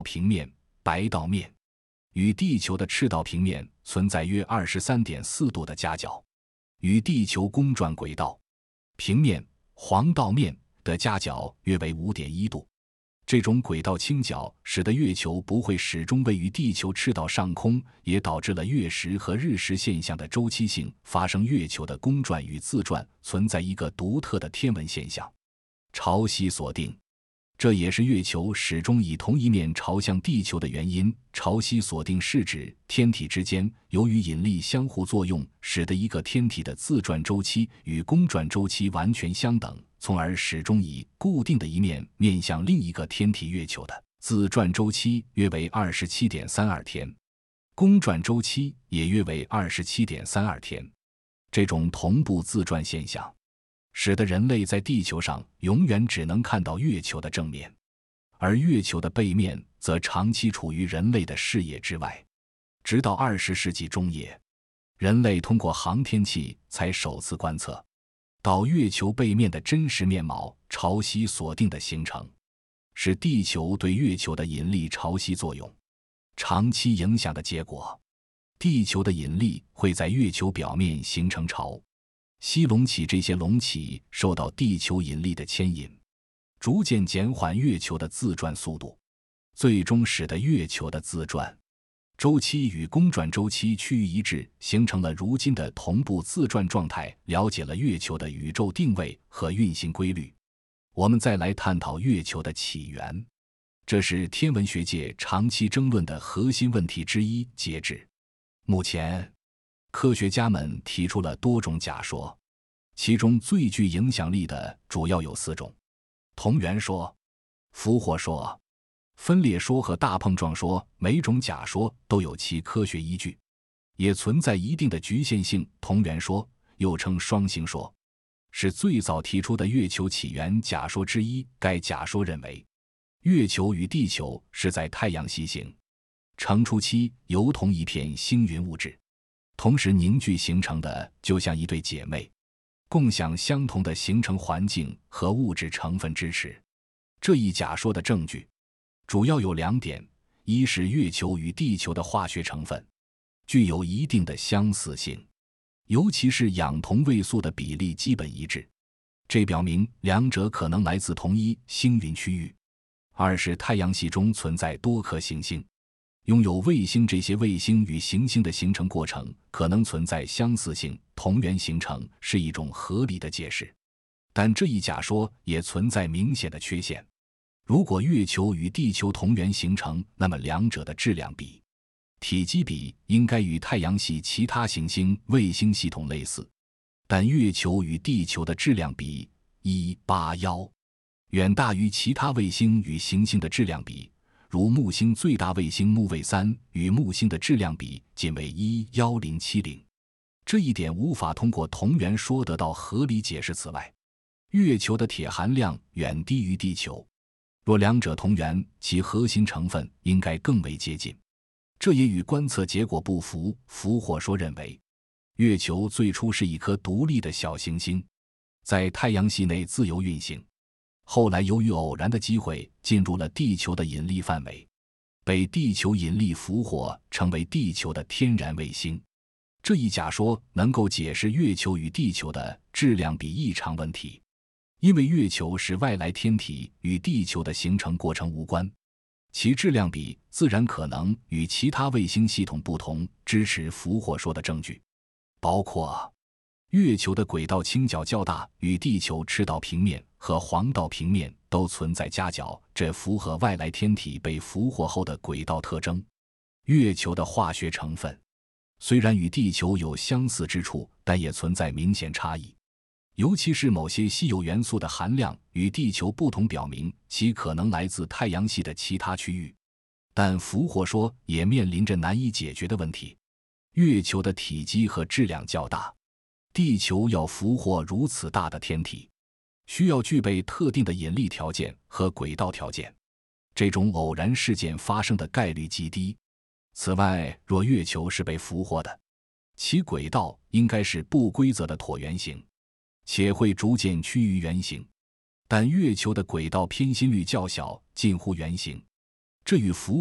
平面、白道面，与地球的赤道平面存在约 23.4 度的夹角，与地球公转轨道平面、黄道面的夹角约为 5.1 度。这种轨道倾角使得月球不会始终位于地球赤道上空，也导致了月食和日食现象的周期性发生。月球的公转与自转存在一个独特的天文现象——潮汐锁定，这也是月球始终以同一面朝向地球的原因。潮汐锁定是指天体之间由于引力相互作用，使得一个天体的自转周期与公转周期完全相等，从而始终以固定的一面面向另一个天体。月球的自转周期约为 27.32 天，公转周期也约为 27.32 天。这种同步自转现象使得人类在地球上永远只能看到月球的正面，而月球的背面则长期处于人类的视野之外。直到20世纪中叶，人类通过航天器才首次观测到月球背面的真实面貌。潮汐锁定的形成是地球对月球的引力潮汐作用长期影响的结果。地球的引力会在月球表面形成潮汐隆起，这些隆起受到地球引力的牵引，逐渐减缓月球的自转速度，最终使得月球的自转周期与公转周期趋于一致，形成了如今的同步自转状态。了解了月球的宇宙定位和运行规律，我们再来探讨月球的起源，这是天文学界长期争论的核心问题之一。截至目前，科学家们提出了多种假说，其中最具影响力的主要有4种：同源说、俘获说、分裂说和大碰撞说。每种假说都有其科学依据，也存在一定的局限性。同源说又称双星说，是最早提出的月球起源假说之一。该假说认为，月球与地球是在太阳系形成初期由同一片星云物质同时凝聚形成的，就像一对姐妹，共享相同的形成环境和物质成分支持。这一假说的证据主要有2点：一是月球与地球的化学成分具有一定的相似性，尤其是氧同位素的比例基本一致，这表明两者可能来自同一星云区域；二是太阳系中存在多颗行星，拥有卫星，这些卫星与行星的形成过程可能存在相似性，同源形成是一种合理的解释。但这一假说也存在明显的缺陷。如果月球与地球同源形成，那么两者的质量比、体积比应该与太阳系其他行星卫星系统类似，但月球与地球的质量比1:81，远大于其他卫星与行星的质量比，如木星最大卫星木卫3与木星的质量比仅为1:1070。这一点无法通过同源说得到合理解释。此外，月球的铁含量远低于地球，若两者同源，其核心成分应该更为接近，这也与观测结果不符。俘获说认为，月球最初是一颗独立的小行星，在太阳系内自由运行，后来由于偶然的机会进入了地球的引力范围，被地球引力俘获，成为地球的天然卫星。这一假说能够解释月球与地球的质量比异常问题，因为月球是外来天体，与地球的形成过程无关，其质量比自然可能与其他卫星系统不同。支持俘获说的证据包括月球的轨道倾角较大，与地球赤道平面和黄道平面都存在夹角，这符合外来天体被俘获后的轨道特征。月球的化学成分虽然与地球有相似之处，但也存在明显差异，尤其是某些稀有元素的含量与地球不同，表明其可能来自太阳系的其他区域。但俘获说也面临着难以解决的问题：月球的体积和质量较大，地球要俘获如此大的天体，需要具备特定的引力条件和轨道条件，这种偶然事件发生的概率极低。此外，若月球是被俘获的，其轨道应该是不规则的椭圆形，且会逐渐趋于圆形，但月球的轨道偏心率较小，近乎圆形， 这与浮